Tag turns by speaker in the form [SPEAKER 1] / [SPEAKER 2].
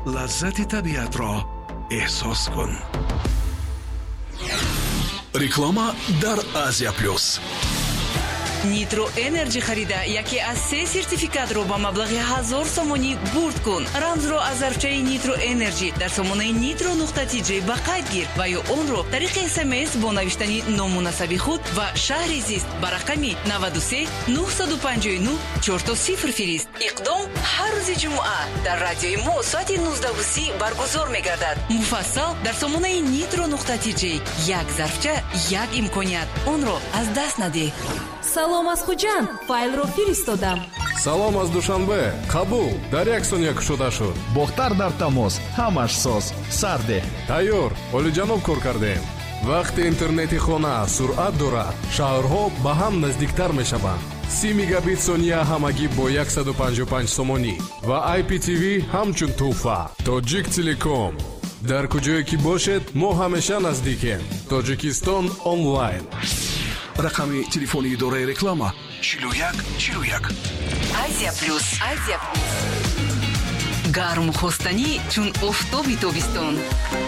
[SPEAKER 1] лаззати табиатро эҳсос кун. реклама дар Азия Плюс.
[SPEAKER 2] Nitro Energy харида яке аз 3 сертификатро ба маблағи 1000 сомонӣ бурд кун. Рамзро аз зарфчаи Nitro Energy дар сомонаи nitro.tj ба қайд гир ва ё онро тариқи SMS бо навиштани ному насаби худ ва шаҳри зист ба рақами 93 959 400 фирист. Иқдом ҳар рӯзи ҷумъа дар радиои мо соати 19:30 баргузор мегардад. Муфассал дар сомонаи nitro.tj. Як зарфча, як имконият. Онро аз даст надеҳ.
[SPEAKER 3] Салом аз Хуҷанд, файлро фиристодам.
[SPEAKER 4] Салом аз Душанбе, қабул, дар як сония кушода шуд.
[SPEAKER 5] Бохтар дар тамос, ҳамаш соз, сарде.
[SPEAKER 4] Тайёр, олиҷаноб кор кардем. Вақти интернети хона суръат дорад, шаҳрҳо ба ҳам наздиктар мешаванд. 30 мегабит сония ҳамагӣ бо 155 сомонӣ ва IPTV ҳамчун туҳфа. Тоҷик Телеком. Дар куҷое ки бошед, мо ҳамеша наздикем. Тоҷикистон онлайн.
[SPEAKER 1] рақами телефони идораи реклама 4141.
[SPEAKER 2] Азия Плюс. Азия Плюс. Гарм хостанӣ чун офтоби тобистон.